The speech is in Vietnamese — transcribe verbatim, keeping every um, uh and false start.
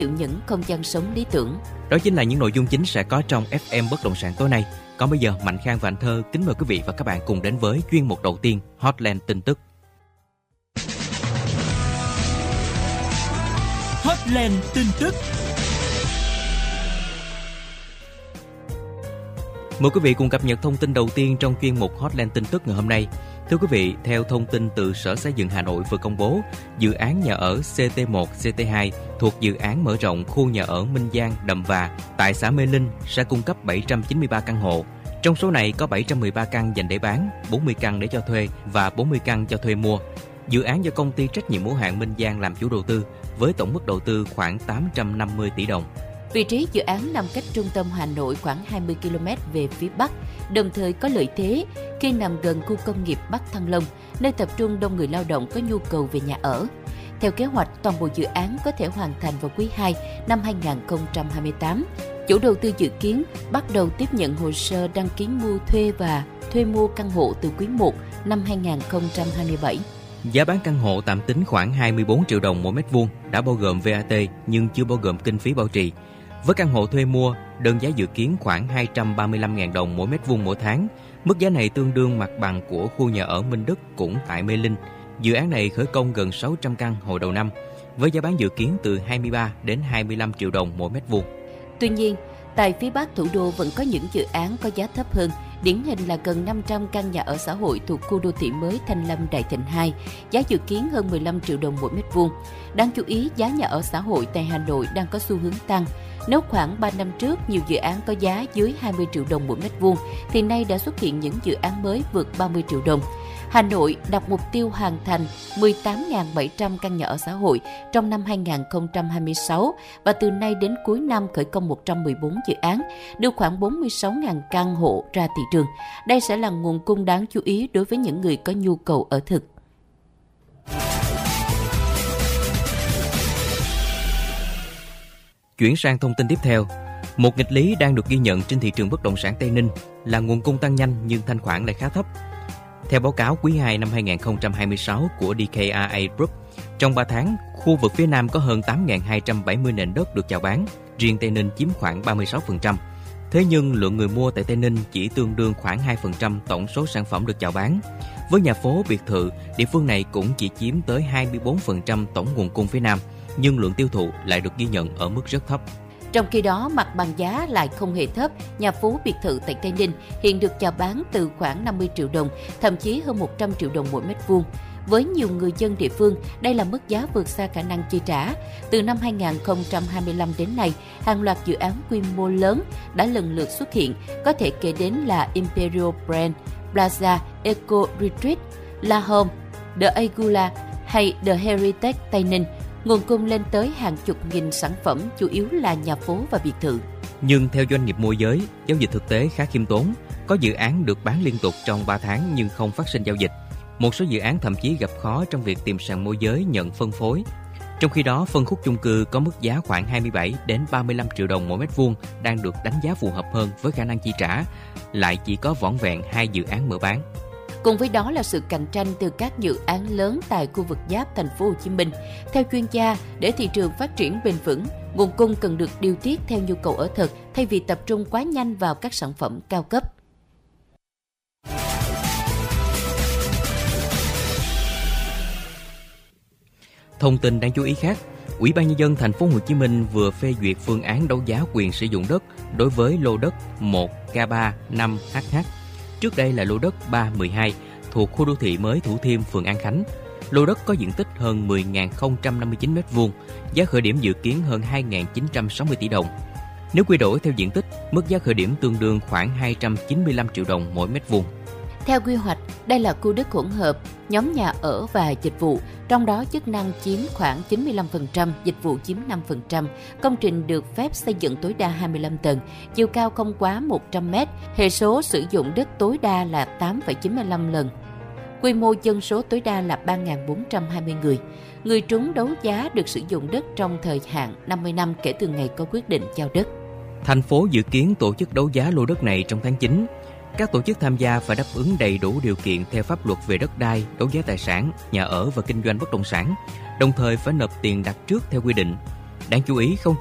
những không gian sống lý tưởng. Đó chính là những nội dung chính sẽ có trong ép em Bất động sản tối nay. Còn bây giờ, Mạnh Khang và Anh Thơ kính mời quý vị và các bạn cùng đến với chuyên mục đầu tiên, Hotline tin tức. Hotline tin tức. Mời quý vị cùng cập nhật thông tin đầu tiên trong chuyên mục Hotline tin tức ngày hôm nay. Thưa quý vị, theo thông tin từ Sở Xây dựng Hà Nội vừa công bố, dự án nhà ở xê tê một, xê tê hai thuộc dự án mở rộng khu nhà ở Minh Giang, Đầm Và tại xã Mê Linh sẽ cung cấp bảy trăm chín mươi ba căn hộ. Trong số này có bảy trăm mười ba căn dành để bán, bốn mươi căn để cho thuê và bốn mươi căn cho thuê mua. Dự án do công ty trách nhiệm hữu hạn Minh Giang làm chủ đầu tư với tổng mức đầu tư khoảng tám trăm năm mươi tỷ đồng. Vị trí dự án nằm cách trung tâm Hà Nội khoảng hai mươi ki lô mét về phía Bắc, đồng thời có lợi thế khi nằm gần khu công nghiệp Bắc Thăng Long, nơi tập trung đông người lao động có nhu cầu về nhà ở. Theo kế hoạch, toàn bộ dự án có thể hoàn thành vào quý hai năm hai không hai tám. Chủ đầu tư dự kiến bắt đầu tiếp nhận hồ sơ đăng ký mua thuê và thuê mua căn hộ từ quý một năm hai không hai bảy. Giá bán căn hộ tạm tính khoảng hai mươi bốn triệu đồng mỗi mét vuông, đã bao gồm vê a tê nhưng chưa bao gồm kinh phí bảo trì. Với căn hộ thuê mua, đơn giá dự kiến khoảng hai trăm ba mươi lăm nghìn đồng mỗi mét vuông mỗi tháng. Mức giá này tương đương mặt bằng của khu nhà ở Minh Đức cũng tại Mê Linh. Dự án này khởi công gần sáu trăm căn hồi đầu năm, với giá bán dự kiến từ hai mươi ba đến hai mươi lăm triệu đồng mỗi mét vuông. Tuy nhiên, tại phía Bắc thủ đô vẫn có những dự án có giá thấp hơn. Điển hình là gần năm trăm căn nhà ở xã hội thuộc khu đô thị mới Thanh Lâm Đại Thịnh hai, giá dự kiến hơn mười lăm triệu đồng mỗi mét vuông. Đáng chú ý, giá nhà ở xã hội tại Hà Nội đang có xu hướng tăng. Nếu khoảng ba năm trước nhiều dự án có giá dưới hai mươi triệu đồng mỗi mét vuông, thì nay đã xuất hiện những dự án mới vượt ba mươi triệu đồng. Hà Nội đặt mục tiêu hoàn thành mười tám nghìn bảy trăm căn nhà ở xã hội trong năm hai không hai sáu và từ nay đến cuối năm khởi công một trăm mười bốn dự án, đưa khoảng bốn mươi sáu nghìn căn hộ ra thị trường. Đây sẽ là nguồn cung đáng chú ý đối với những người có nhu cầu ở thực. Chuyển sang thông tin tiếp theo, một nghịch lý đang được ghi nhận trên thị trường bất động sản Tây Ninh là nguồn cung tăng nhanh nhưng thanh khoản lại khá thấp. Theo báo cáo quý hai năm hai không hai sáu của đê ca rờ a Group, trong ba tháng, khu vực phía Nam có hơn tám nghìn hai trăm bảy mươi nền đất được chào bán, riêng Tây Ninh chiếm khoảng ba mươi sáu phần trăm. Thế nhưng lượng người mua tại Tây Ninh chỉ tương đương khoảng hai phần trăm tổng số sản phẩm được chào bán. Với nhà phố, biệt thự, địa phương này cũng chỉ chiếm tới hai mươi bốn phần trăm tổng nguồn cung phía Nam, nhưng lượng tiêu thụ lại được ghi nhận ở mức rất thấp. Trong khi đó, mặt bằng giá lại không hề thấp. Nhà phố biệt thự tại Tây Ninh hiện được chào bán từ khoảng năm mươi triệu đồng, thậm chí hơn một trăm triệu đồng mỗi mét vuông. Với nhiều người dân địa phương, đây là mức giá vượt xa khả năng chi trả. Từ năm hai không hai lăm đến nay, hàng loạt dự án quy mô lớn đã lần lượt xuất hiện, có thể kể đến là Imperial Brand, Plaza, Eco Retreat, La Home, The Agula hay The Heritage Tây Ninh. Nguồn cung lên tới hàng chục nghìn sản phẩm, chủ yếu là nhà phố và biệt thự. Nhưng theo doanh nghiệp môi giới, giao dịch thực tế khá khiêm tốn. Có dự án được bán liên tục trong ba tháng nhưng không phát sinh giao dịch. Một số dự án thậm chí gặp khó trong việc tìm sàn môi giới nhận phân phối. Trong khi đó, phân khúc chung cư có mức giá khoảng hai mươi bảy đến ba mươi lăm triệu đồng mỗi mét vuông đang được đánh giá phù hợp hơn với khả năng chi trả, lại chỉ có vỏn vẹn hai dự án mở bán. Cùng với đó là sự cạnh tranh từ các dự án lớn tại khu vực giáp thành phố Hồ Chí Minh. Theo chuyên gia, để thị trường phát triển bền vững, nguồn cung cần được điều tiết theo nhu cầu ở thực thay vì tập trung quá nhanh vào các sản phẩm cao cấp. Thông tin đáng chú ý khác, Ủy ban nhân dân thành phố Hồ Chí Minh vừa phê duyệt phương án đấu giá quyền sử dụng đất đối với lô đất một K ba năm H H. Trước đây là lô đất ba mười hai thuộc khu đô thị mới Thủ Thiêm, phường An Khánh. Lô đất có diện tích hơn mười nghìn không trăm năm mươi chín mét vuông, giá khởi điểm dự kiến hơn hai nghìn chín trăm sáu mươi tỷ đồng. Nếu quy đổi theo diện tích, mức giá khởi điểm tương đương khoảng hai trăm chín mươi lăm triệu đồng mỗi mét vuông. Theo quy hoạch, đây là khu đất hỗn hợp, nhóm nhà ở và dịch vụ, trong đó chức năng chiếm khoảng chín mươi lăm phần trăm, dịch vụ chiếm năm phần trăm. Công trình được phép xây dựng tối đa hai mươi lăm tầng, chiều cao không quá một trăm mét, hệ số sử dụng đất tối đa là tám phẩy chín mươi lăm lần. Quy mô dân số tối đa là ba nghìn bốn trăm hai mươi người. Người trúng đấu giá được sử dụng đất trong thời hạn năm mươi năm kể từ ngày có quyết định giao đất. Thành phố dự kiến tổ chức đấu giá lô đất này trong tháng chín. Các tổ chức tham gia phải đáp ứng đầy đủ điều kiện theo pháp luật về đất đai, đấu giá tài sản, nhà ở và kinh doanh bất động sản, đồng thời phải nộp tiền đặt trước theo quy định. Đáng chú ý không